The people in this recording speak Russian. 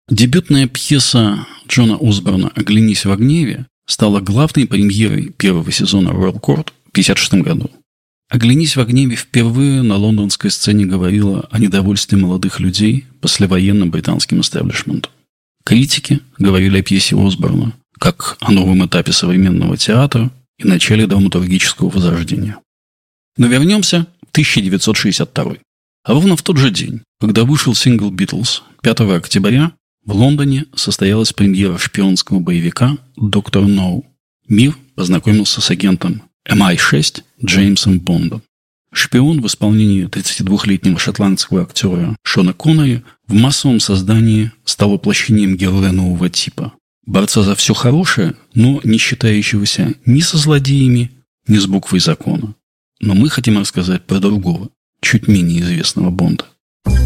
Дебютная пьеса Джона Осборна «Оглянись в гневе» стала главной премьерой первого сезона Royal Court в 1956 году. «Оглянись в гневе» впервые на лондонской сцене говорила о недовольстве молодых людей послевоенным британским истеблишментом. Критики говорили о пьесе Осборна как о новом этапе современного театра и начале драматургического возрождения. Но вернемся в 1962. А ровно в тот же день, когда вышел сингл «Beatles», 5 октября, в Лондоне состоялась премьера шпионского боевика «Доктор Ноу». Мир познакомился с агентом MI6 Джеймсом Бондом. «Шпион» в исполнении 32-летнего шотландского актера Шона Коннери в массовом создании стал воплощением героя нового типа. Борца за все хорошее, но не считающегося ни со злодеями, ни с буквой закона. Но мы хотим рассказать про другого, чуть менее известного Бонда.